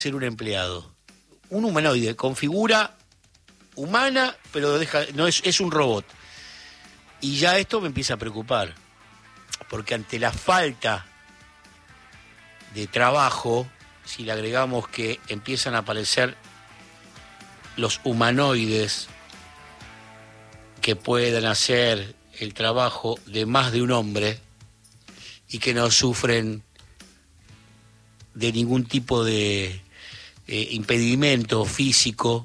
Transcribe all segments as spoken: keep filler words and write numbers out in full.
ser un empleado. Un humanoide con figura humana, pero deja, no es, es un robot. Y ya esto me empieza a preocupar, porque ante la falta de trabajo, si le agregamos que empiezan a aparecer los humanoides que puedan hacer el trabajo de más de un hombre y que no sufren de ningún tipo de eh, impedimento físico,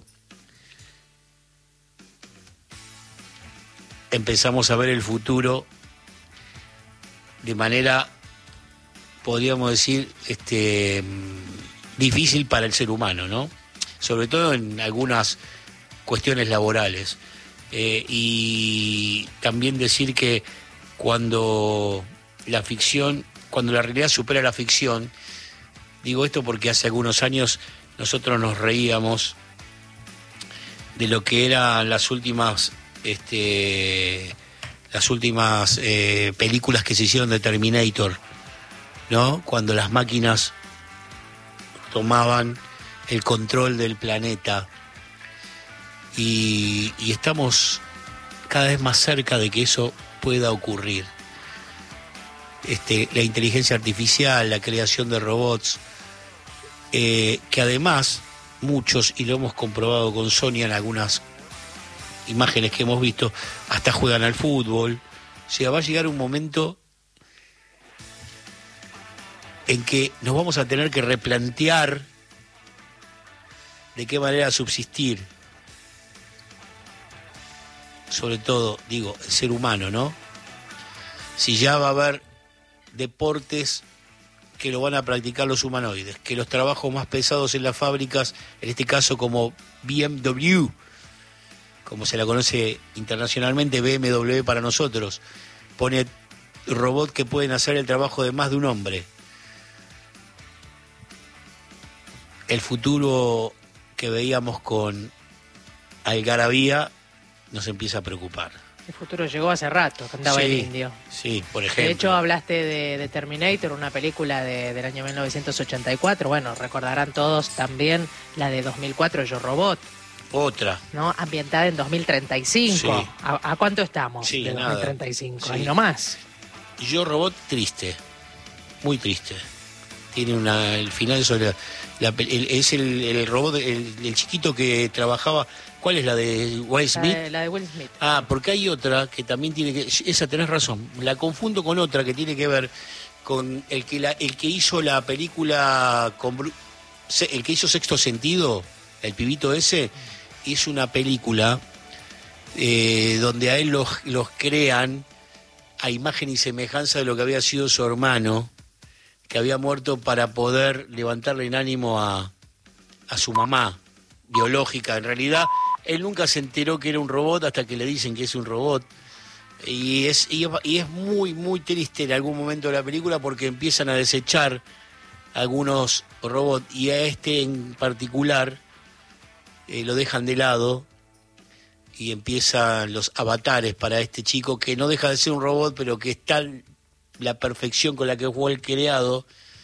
empezamos a ver el futuro de manera, podríamos decir, este, difícil para el ser humano, ¿no? Sobre todo en algunas cuestiones laborales. Eh, y también decir que cuando la ficción, cuando la realidad supera la ficción, digo esto porque hace algunos años nosotros nos reíamos de lo que eran las últimas este, las últimas eh, películas que se hicieron de Terminator, ¿no? Cuando las máquinas tomaban el control del planeta y, y estamos cada vez más cerca de que eso pueda ocurrir. Este, la inteligencia artificial, la creación de robots, eh, que además muchos, y lo hemos comprobado con Sonia en algunas imágenes que hemos visto, hasta juegan al fútbol. O sea, va a llegar un momento en que nos vamos a tener que replantear de qué manera subsistir, sobre todo, digo, el ser humano, ¿no? Si ya va a haber deportes que lo van a practicar los humanoides, que los trabajos más pesados en las fábricas, en este caso como B M W, como se la conoce internacionalmente, B M W para nosotros, pone robots que pueden hacer el trabajo de más de un hombre. El futuro que veíamos con Algarabía nos empieza a preocupar. El futuro llegó hace rato, cantaba sí, el indio. Sí, por ejemplo. De hecho, hablaste de, de Terminator, una película de, del año mil novecientos ochenta y cuatro. Bueno, recordarán todos también la de dos mil cuatro, Yo Robot. Otra. ¿No? Ambientada en dos mil treinta y cinco. Sí. ¿A, ¿A cuánto estamos Sí, de nada. dos mil treinta y cinco? Sí. Ahí nomás. Yo Robot triste, muy triste. Tiene una el final sobre la, la, el, es el, el robot, el, el chiquito que trabajaba. ¿Cuál es la de Will Smith? La de, la de Will Smith. Ah, porque hay otra que también tiene que... Esa tenés razón, la confundo con otra que tiene que ver con el que, la, el que hizo la película, con, el que hizo Sexto Sentido, el pibito ese, hizo una película eh, donde a él los, los crean a imagen y semejanza de lo que había sido su hermano, que había muerto para poder levantarle en ánimo a, a su mamá biológica. En realidad, él nunca se enteró que era un robot hasta que le dicen que es un robot. Y es, y, y es muy, muy triste en algún momento de la película porque empiezan a desechar algunos robots y a este en particular eh, lo dejan de lado y empiezan los avatares para este chico que no deja de ser un robot, pero que está la perfección con la que fue el creado,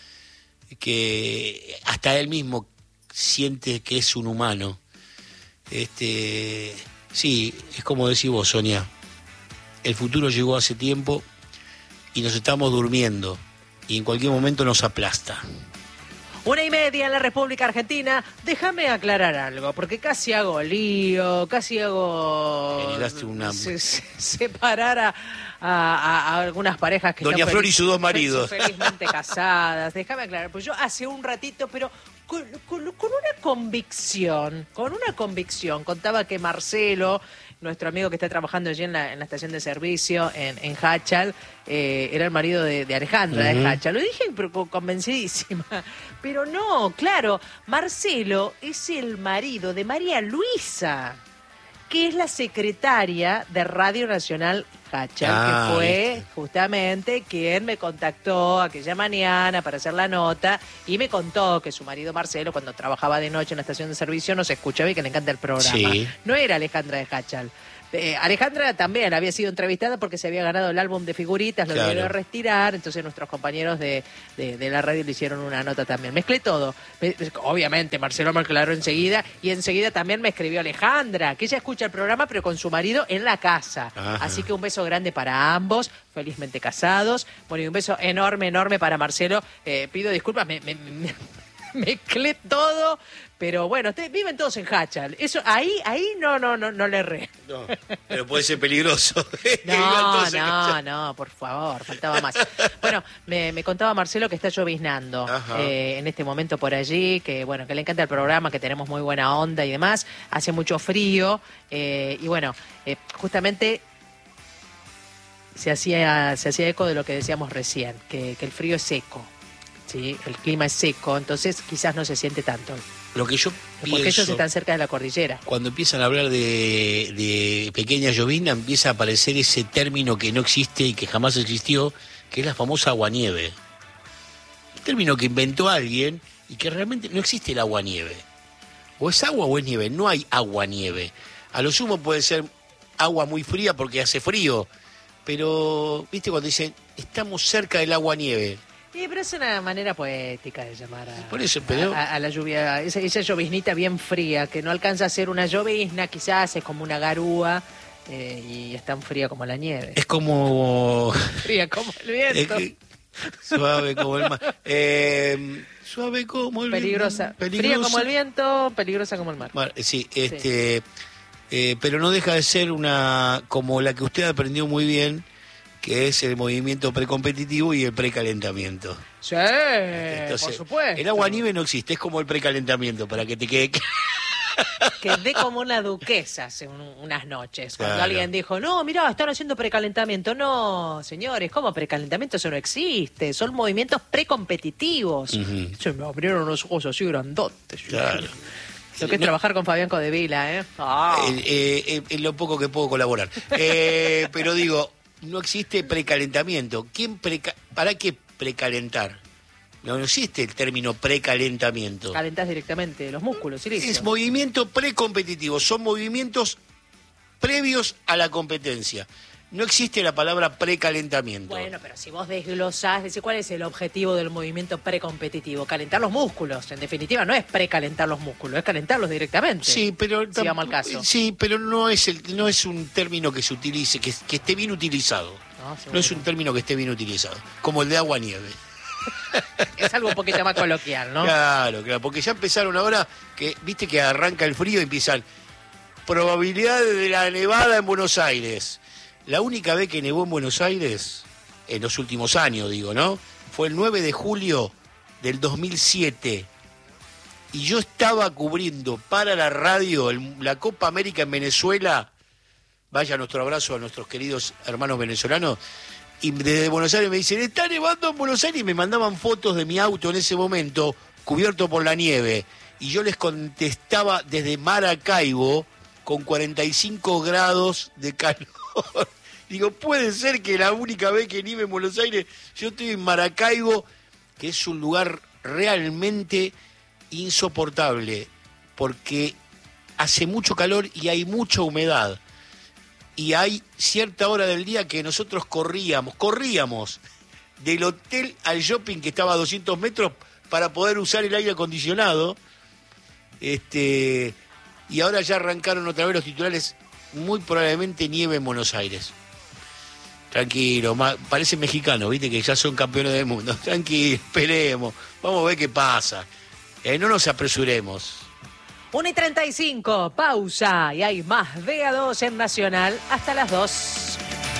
que hasta él mismo siente que es un humano. Este, sí, es como decís vos, Sonia, el futuro llegó hace tiempo y nos estamos durmiendo y en cualquier momento nos aplasta. Una y media en la República Argentina. Déjame aclarar algo, porque casi hago lío, casi hago... Generaste una... Se, se, separar a, a, a algunas parejas que Doña están Flor y sus dos maridos. felizmente casadas. Déjame aclarar, pues yo hace un ratito, pero... Con, con, con una convicción, con una convicción, contaba que Marcelo, nuestro amigo que está trabajando allí en la, en la estación de servicio en, en Hachal, eh, era el marido de, de Alejandra uh-huh. de Hachal. Lo dije pero convencidísima, pero no, claro, Marcelo es el marido de María Luisa, que es la secretaria de Radio Nacional Hachal, Ah, que fue viste. justamente quien me contactó aquella mañana para hacer la nota y me contó que su marido Marcelo, cuando trabajaba de noche en la estación de servicio, nos escuchaba y que le encanta el programa. Sí. No era Alejandra de Hachal. Eh, Alejandra también había sido entrevistada porque se había ganado el álbum de figuritas, lo Claro. debió retirar, entonces nuestros compañeros de, de, de la radio le hicieron una nota también. Mezclé todo. Me- obviamente, Marcelo me aclaró enseguida y enseguida también me escribió Alejandra, que ella escucha el programa pero con su marido en la casa. Ajá. Así que un beso grande para ambos, felizmente casados. Bueno, y un beso enorme, enorme para Marcelo. Eh, pido disculpas, me... me- me- mezclé todo, pero bueno, ustedes viven todos en Hachal. Eso, ahí, ahí no, no, no, no le erré. No, pero puede ser peligroso. No, Entonces, no, no, por favor, faltaba más. Bueno, me, me contaba Marcelo que está lloviznando Ajá. eh, en este momento por allí, que bueno, que le encanta el programa, que tenemos muy buena onda y demás. Hace mucho frío eh, y bueno, eh, justamente se hacía, se hacía eco de lo que decíamos recién, que, que el frío es seco. Sí, el clima es seco, entonces quizás no se siente tanto, Lo que yo porque ellos pienso, están cerca de la cordillera. cuando empiezan a hablar de, de pequeña llovizna, empieza a aparecer ese término que no existe y que jamás existió, que es la famosa aguanieve. El término que inventó alguien y que realmente no existe el aguanieve. O es agua o es nieve, no hay agua-nieve. A lo sumo puede ser agua muy fría porque hace frío, pero, ¿viste cuando dicen, estamos cerca del agua-nieve? Sí, pero es una manera poética de llamar a, Por eso, pero- a, a la lluvia, esa, esa lloviznita bien fría, que no alcanza a ser una llovizna, quizás es como una garúa eh, y es tan fría como la nieve. Es como... Fría como el es viento. que- suave como el mar. Eh, suave como el Peligrosa. viento. Fría como el viento, peligrosa como el mar. Mar- Sí, este, eh, pero no deja de ser una, como la que usted aprendió muy bien, que es el movimiento precompetitivo y el precalentamiento. Sí, Entonces, por supuesto. el agua nieve no existe, es como el precalentamiento, para que te quede claro. Quedé como una duquesa hace un- unas noches. Cuando Claro. alguien dijo, no, mirá, están haciendo precalentamiento. No, señores, ¿cómo precalentamiento? Eso no existe. Son movimientos precompetitivos. Ujú. Se me abrieron los ojos así grandotes. Claro. Lo que es No- trabajar con Fabián Codevila, ¿eh? Ah. Eh, eh, eh, en lo poco que puedo colaborar. Eh, pero digo, no existe precalentamiento. ¿Quién preca ¿Para qué precalentar? No, no existe el término precalentamiento. Calentás directamente los músculos, y listo. Es movimiento precompetitivo, son movimientos previos a la competencia. No existe la palabra precalentamiento. Bueno, pero si vos desglosás, decís, ¿cuál es el objetivo del movimiento precompetitivo? Calentar los músculos. En definitiva, no es precalentar los músculos, es calentarlos directamente. Sí, pero Si vamos al caso. Sí, pero no es el, no es un término que se utilice, que, que esté bien utilizado. No, seguro No es que un no. término que esté bien utilizado, como el de agua nieve. Es algo un poquito más coloquial, ¿no? Claro, claro, porque ya empezaron ahora que, viste que arranca el frío y empiezan probabilidades de la nevada en Buenos Aires. La única vez que nevó en Buenos Aires, en los últimos años digo, ¿no? Fue el nueve de julio del dos mil siete. Y yo estaba cubriendo para la radio el- la Copa América en Venezuela. Vaya nuestro abrazo a nuestros queridos hermanos venezolanos. Y desde Buenos Aires me dicen, está nevando en Buenos Aires, y me mandaban fotos de mi auto en ese momento, cubierto por la nieve. Y yo les contestaba desde Maracaibo, con cuarenta y cinco grados de calor. Digo, puede ser que la única vez que nieve en Buenos Aires, yo estoy en Maracaibo, que es un lugar realmente insoportable, porque hace mucho calor y hay mucha humedad. Y hay cierta hora del día que nosotros corríamos, corríamos del hotel al shopping que estaba a doscientos metros para poder usar el aire acondicionado. Este, y ahora ya arrancaron otra vez los titulares, muy probablemente nieve en Buenos Aires. Tranquilo, ma- parece mexicano, viste que ya son campeones del mundo. Tranquilo, esperemos, vamos a ver qué pasa. Eh, no nos apresuremos. una y treinta y cinco, pausa. Y hay más de A dos en Nacional hasta las dos.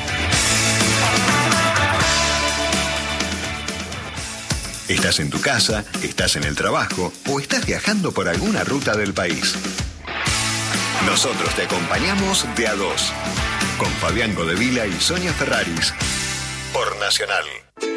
Estás en tu casa, estás en el trabajo o estás viajando por alguna ruta del país. Nosotros te acompañamos de A dos, con Fabián Codevila y Sonia Ferraris, por Nacional.